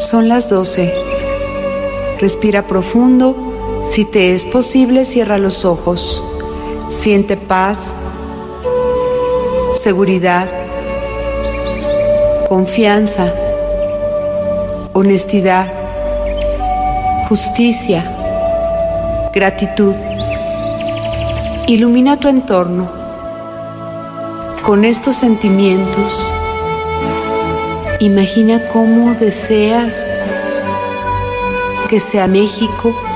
Son las 12. Respira profundo. Si te es posible, cierra los ojos. Siente paz, seguridad, confianza, honestidad, justicia, gratitud. Ilumina tu entorno. Con estos sentimientos, imagina cómo deseas que sea México